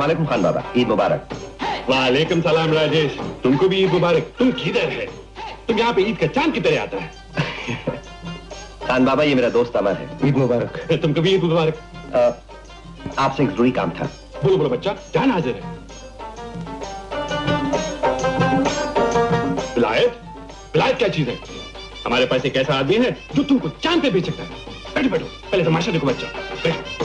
वालेकुम खान बाबा, ईद मुबारक। वालेकुम सलाम राजेश, तुमको भी ईद मुबारक। तुम किधर है? तुम यहाँ पे ईद का चांद की तरह आता है। खान बाबा ये मेरा दोस्त अमर है। ईद मुबारक। तुमको भी ईद मुबारक। आपसे एक जरूरी काम था। बोलो बोलो बच्चा, जान हाजिर है। विलायत? विलायत क्या चीज है? हमारे पास एक ऐसा आदमी है जो तुमको चांद पे भेज सकता है। बैठो बैठो, पहले तमाशा देखो बच्चा, बैठो।